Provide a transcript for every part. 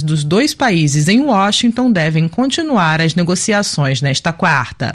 dos dois países em Washington devem continuar as negociações nesta quarta.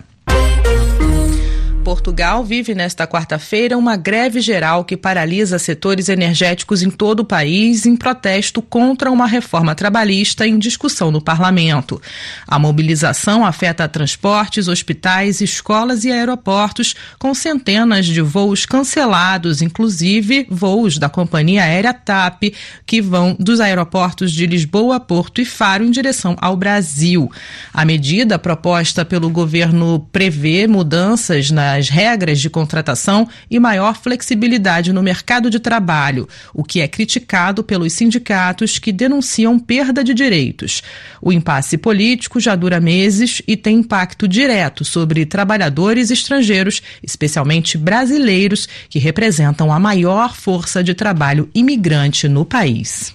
Portugal vive nesta quarta-feira uma greve geral que paralisa setores energéticos em todo o país em protesto contra uma reforma trabalhista em discussão no parlamento. A mobilização afeta transportes, hospitais, escolas e aeroportos, com centenas de voos cancelados, inclusive voos da companhia aérea TAP, que vão dos aeroportos de Lisboa, Porto e Faro em direção ao Brasil. A medida proposta pelo governo prevê mudanças nas regras de contratação e maior flexibilidade no mercado de trabalho, o que é criticado pelos sindicatos que denunciam perda de direitos. O impasse político já dura meses e tem impacto direto sobre trabalhadores estrangeiros, especialmente brasileiros, que representam a maior força de trabalho imigrante no país.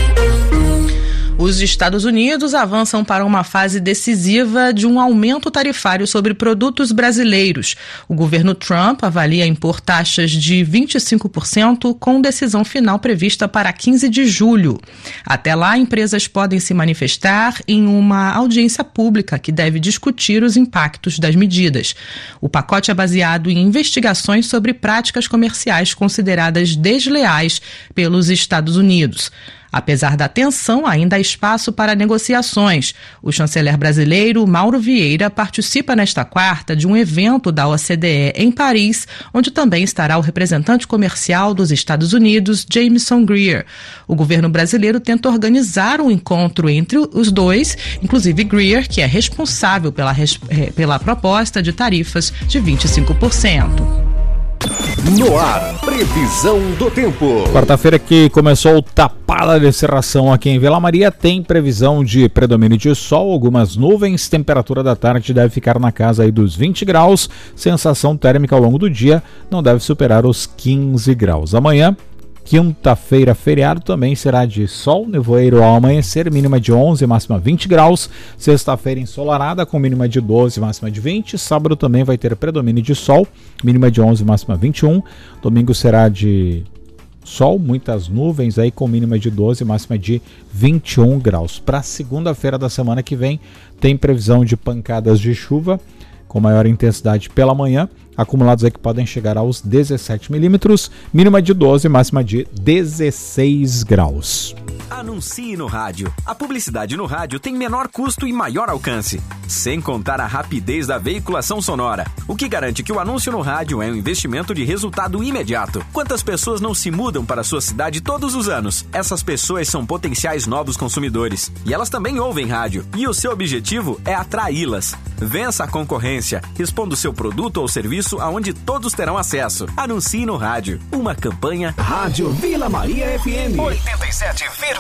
Os Estados Unidos avançam para uma fase decisiva de um aumento tarifário sobre produtos brasileiros. O governo Trump avalia impor taxas de 25% com decisão final prevista para 15 de julho. Até lá, empresas podem se manifestar em uma audiência pública que deve discutir os impactos das medidas. O pacote é baseado em investigações sobre práticas comerciais consideradas desleais pelos Estados Unidos. Apesar da tensão, ainda há espaço para negociações. O chanceler brasileiro Mauro Vieira participa nesta quarta de um evento da OCDE em Paris, onde também estará o representante comercial dos Estados Unidos, Jamieson Greer. O governo brasileiro tenta organizar um encontro entre os dois, inclusive Greer, que é responsável pela proposta de tarifas de 25%. No ar, previsão do tempo. Quarta-feira que começou tapada de cerração aqui em Vila Maria, tem previsão de predomínio de sol, algumas nuvens, temperatura da tarde deve ficar na casa aí dos 20 graus, sensação térmica ao longo do dia não deve superar os 15 graus. Amanhã, quinta-feira, feriado, também será de sol, nevoeiro ao amanhecer, mínima de 11, máxima 20 graus. Sexta-feira ensolarada, com mínima de 12, máxima de 20. Sábado também vai ter predomínio de sol, mínima de 11, máxima 21. Domingo será de sol, muitas nuvens aí com mínima de 12, máxima de 21 graus. Para segunda-feira da semana que vem, tem previsão de pancadas de chuva com maior intensidade pela manhã, acumulados aí que podem chegar aos 17 milímetros, mínima de 12, máxima de 16 graus. Anuncie no rádio. A publicidade no rádio tem menor custo e maior alcance, sem contar a rapidez da veiculação sonora, o que garante que o anúncio no rádio é um investimento de resultado imediato. Quantas pessoas não se mudam para a sua cidade todos os anos? Essas pessoas são potenciais novos consumidores e elas também ouvem rádio. E o seu objetivo é atraí-las. Vença a concorrência, expondo seu produto ou serviço aonde todos terão acesso. Anuncie no rádio. Uma campanha Rádio Vila Maria FM 87,9.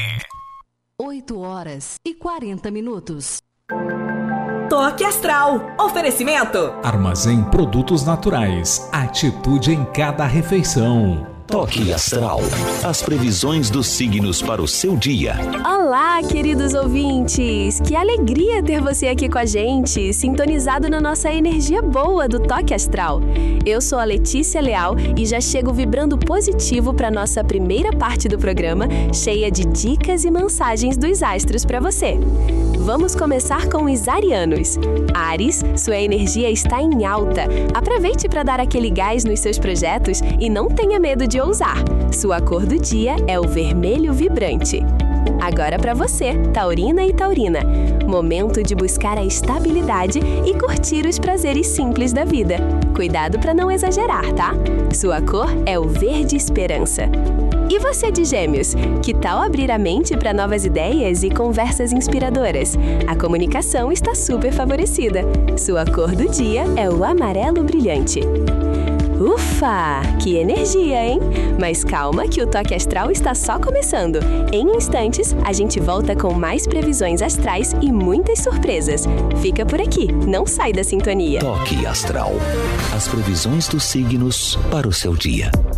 8h40. Toque Astral. Oferecimento. Armazém Produtos Naturais. Atitude em cada refeição. Toque Astral. As previsões dos signos para o seu dia. Olá, queridos ouvintes! Que alegria ter você aqui com a gente, sintonizado na nossa energia boa do Toque Astral. Eu sou a Letícia Leal e já chego vibrando positivo para nossa primeira parte do programa, cheia de dicas e mensagens dos astros para você. Vamos começar com os arianos. Áries, sua energia está em alta. Aproveite para dar aquele gás nos seus projetos e não tenha medo de ousar. Sua cor do dia é o vermelho vibrante. Agora para você, taurina e taurina. Momento de buscar a estabilidade e curtir os prazeres simples da vida. Cuidado para não exagerar, tá? Sua cor é o verde esperança. E você de Gêmeos, que tal abrir a mente para novas ideias e conversas inspiradoras? A comunicação está super favorecida. Sua cor do dia é o amarelo brilhante. Ufa! Que energia, hein? Mas calma que o Toque Astral está só começando. Em instantes, a gente volta com mais previsões astrais e muitas surpresas. Fica por aqui, não sai da sintonia. Toque Astral. As previsões dos signos para o seu dia.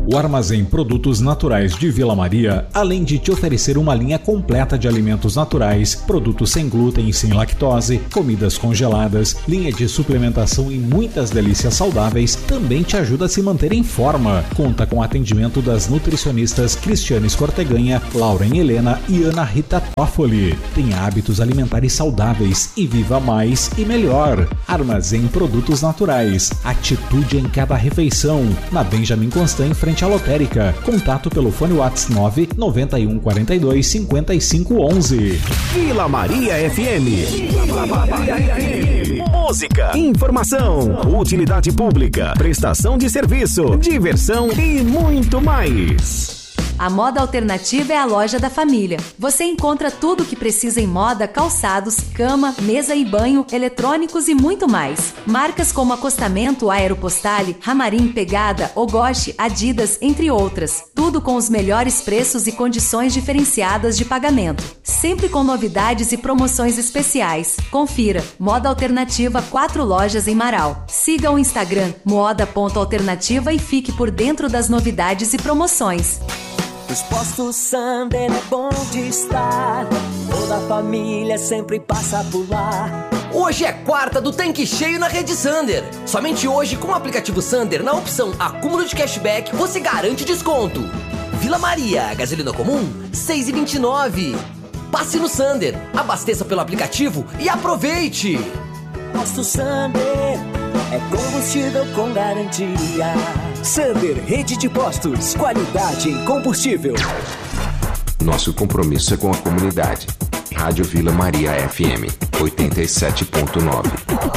O Armazém Produtos Naturais de Vila Maria, além de te oferecer uma linha completa de alimentos naturais, produtos sem glúten e sem lactose, comidas congeladas, linha de suplementação e muitas delícias saudáveis, também te ajuda a se manter em forma. Conta com atendimento das nutricionistas Cristiane Escorteganha, Lauren Helena e Ana Rita Toffoli. Tenha hábitos alimentares saudáveis e viva mais e melhor. Armazém Produtos Naturais. Atitude em cada refeição. Na Benjamin Constant, em frente à lotérica. Contato pelo fone WhatsApp 99142 5511. Vila Maria FM. Vila Maria FM. Música, informação, utilidade pública, prestação de serviço, diversão e muito mais. A Moda Alternativa é a loja da família. Você encontra tudo o que precisa em moda, calçados, cama, mesa e banho, eletrônicos e muito mais. Marcas como Acostamento, Aeropostale, Ramarim, Pegada, Ogoshi, Adidas, entre outras. Tudo com os melhores preços e condições diferenciadas de pagamento. Sempre com novidades e promoções especiais. Confira. Moda Alternativa, 4 lojas em Marau. Siga o Instagram moda.alternativa e fique por dentro das novidades e promoções. Os postos Sander é bom de estar, toda a família sempre passa por lá. Hoje é quarta do tanque cheio na rede Sander. Somente hoje, com o aplicativo Sander, na opção acúmulo de cashback, você garante desconto. Vila Maria, gasolina comum, 6,29. Passe no Sander, abasteça pelo aplicativo e aproveite. Posto Sander é combustível com garantia. Sander, rede de postos, qualidade em combustível. Nosso compromisso é com a comunidade. Rádio Vila Maria FM 87.9.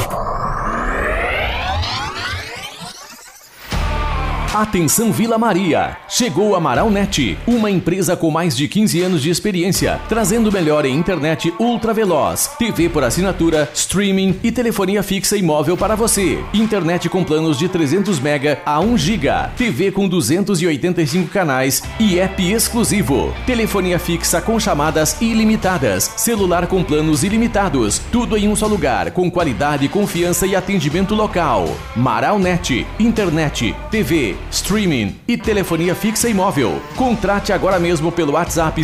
Atenção Vila Maria! Chegou a Maralnet, uma empresa com mais de 15 anos de experiência, trazendo o melhor em internet ultra veloz, TV por assinatura, streaming e telefonia fixa e móvel para você. Internet com planos de 300 MB a 1 GB, TV com 285 canais e app exclusivo. Telefonia fixa com chamadas ilimitadas, celular com planos ilimitados, tudo em um só lugar, com qualidade, confiança e atendimento local. Maralnet, internet, TV, streaming e telefonia fixa e móvel. Contrate agora mesmo pelo WhatsApp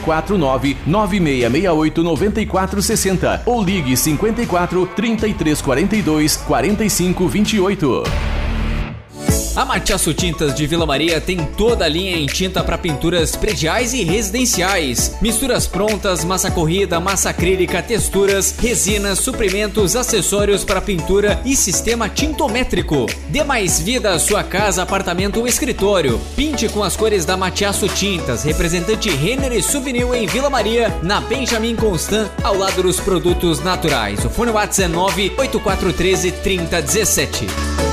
549-9668-9460 ou ligue 54-3342-4528. A Matiaço Tintas de Vila Maria tem toda a linha em tinta para pinturas prediais e residenciais. Misturas prontas, massa corrida, massa acrílica, texturas, resinas, suprimentos, acessórios para pintura e sistema tintométrico. Dê mais vida à sua casa, apartamento ou escritório. Pinte com as cores da Matiaço Tintas, representante Renner e Souvenir em Vila Maria, na Benjamin Constant, ao lado dos produtos naturais. O fone WhatsApp é 98413-3017.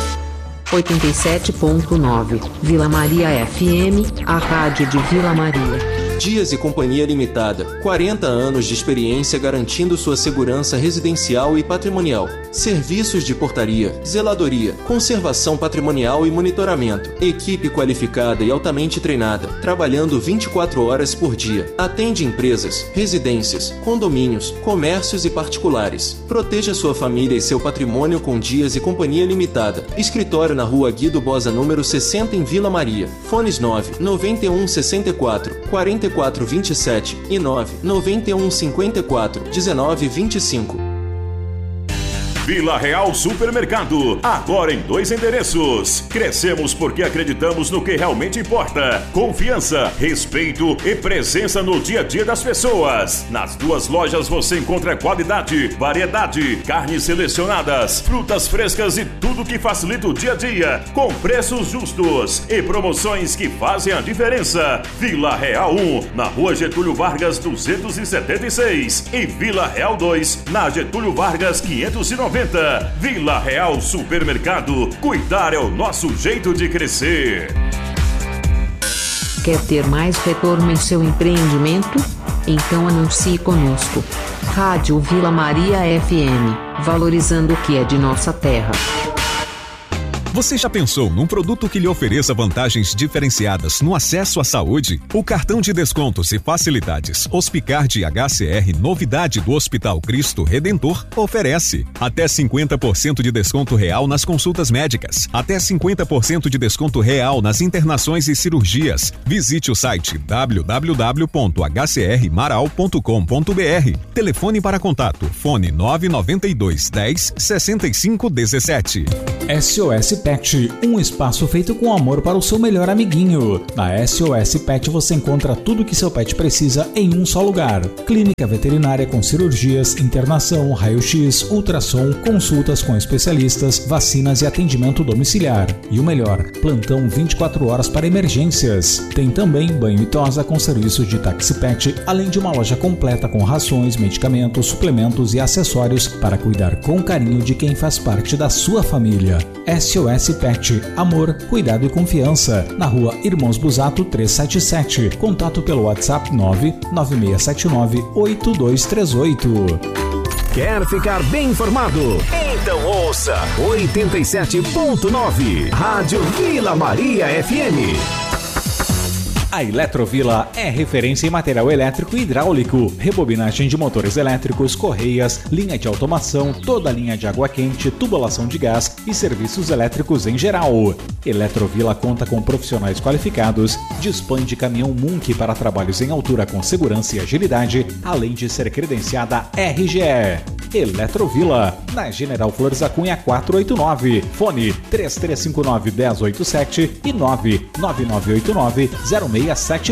87.9 Vila Maria FM, a rádio de Vila Maria. Dias e Companhia Limitada, 40 anos de experiência garantindo sua segurança residencial e patrimonial. Serviços de portaria, zeladoria, conservação patrimonial e monitoramento. Equipe qualificada e altamente treinada, trabalhando 24 horas por dia. Atende empresas, residências, condomínios, comércios e particulares. Proteja sua família e seu patrimônio com Dias e Companhia Limitada. Escritório na Rua Guido Bosa, número 60, em Vila Maria. Fones 9 91 64 44 27 e 9 91 54 19 25. Vila Real Supermercado, agora em 2 endereços. Crescemos porque acreditamos no que realmente importa: confiança, respeito e presença no dia a dia das pessoas. Nas 2 lojas você encontra qualidade, variedade, carnes selecionadas, frutas frescas e tudo que facilita o dia a dia, com preços justos e promoções que fazem a diferença. Vila Real 1, na Rua Getúlio Vargas 276 e Vila Real 2, na Getúlio Vargas 590. Vila Real Supermercado. Cuidar é o nosso jeito de crescer. Quer ter mais retorno em seu empreendimento? Então anuncie conosco. Rádio Vila Maria FM, valorizando o que é de nossa terra. Você já pensou num produto que lhe ofereça vantagens diferenciadas no acesso à saúde? O cartão de descontos e facilidades Hospicard HCR, novidade do Hospital Cristo Redentor, oferece até 50% de desconto real nas consultas médicas, até 50% de desconto real nas internações e cirurgias. Visite o site www.hcrmaral.com.br. Telefone para contato, fone 992 10 65 17. SOS Pet, um espaço feito com amor para o seu melhor amiguinho. Na SOS Pet você encontra tudo o que seu pet precisa em um só lugar. Clínica veterinária com cirurgias, internação, raio-x, ultrassom, consultas com especialistas, vacinas e atendimento domiciliar. E o melhor, plantão 24 horas para emergências. Tem também banho e tosa com serviço de táxi pet, além de uma loja completa com rações, medicamentos, suplementos e acessórios para cuidar com carinho de quem faz parte da sua família. SOS Pet, amor, cuidado e confiança. Na rua Irmãos Busato 377. Contato pelo WhatsApp 996798238. Quer ficar bem informado? Então ouça 87.9 Rádio Vila Maria FM. A Eletrovila é referência em material elétrico e hidráulico, rebobinagem de motores elétricos, correias, linha de automação, toda a linha de água quente, tubulação de gás e serviços elétricos em geral. Eletrovila conta com profissionais qualificados, dispõe de caminhão Munk para trabalhos em altura com segurança e agilidade, além de ser credenciada RGE. Eletrovila, na General Flores da Cunha 489, fone 3359-1087 e 99989-0674.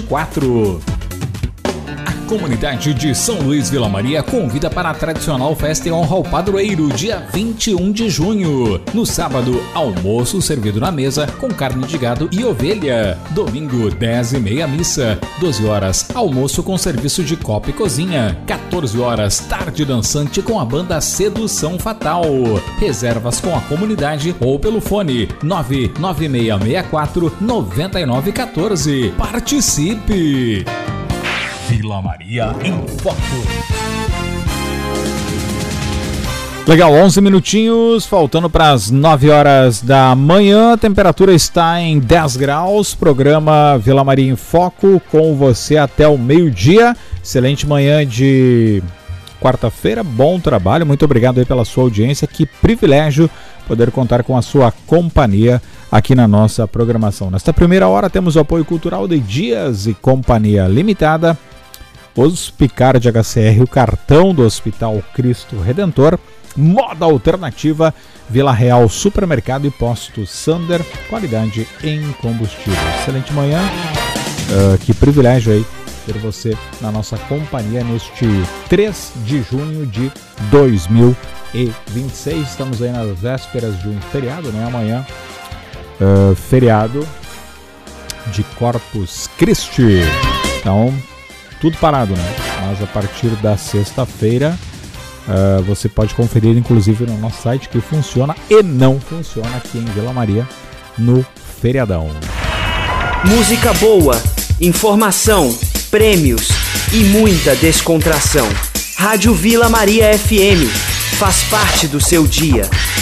A comunidade de São Luís Vila Maria convida para a tradicional festa em honra ao padroeiro, dia 21 de junho. No sábado, almoço servido na mesa com carne de gado e ovelha. Domingo, 10h30 missa. 12 horas, almoço com serviço de copa e cozinha. 14 horas, tarde dançante com a banda Sedução Fatal. Reservas com a comunidade ou pelo fone 99664-9914. Participe! Vila Maria em Foco. Legal, 11 minutinhos, faltando para as 9 horas da manhã, a temperatura está em 10 graus, programa Vila Maria em Foco com você até o meio-dia. Excelente manhã de quarta-feira, bom trabalho, muito obrigado aí pela sua audiência, que privilégio poder contar com a sua companhia aqui na nossa programação. Nesta primeira hora temos o apoio cultural de Dias e Companhia Limitada, Hospicard HCR, o cartão do Hospital Cristo Redentor, Moda Alternativa, Vila Real Supermercado e Posto Sander, qualidade em combustível. Excelente manhã, que privilégio aí ter você na nossa companhia neste 3 de junho de 2026. Estamos aí nas vésperas de um feriado, né? Amanhã, feriado de Corpus Christi. Então, tudo parado, né? Mas a partir da sexta-feira, você pode conferir, inclusive, no nosso site, que funciona e não funciona aqui em Vila Maria no feriadão. Música boa, informação, prêmios e muita descontração. Rádio Vila Maria FM faz parte do seu dia.